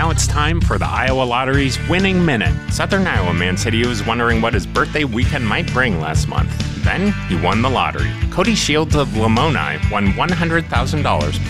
Now it's time for the Iowa Lottery's Winning Minute. Southern Iowa man said he was wondering what his birthday weekend might bring last month. Then he won the lottery. Cody Shields of Lamoni won $100,000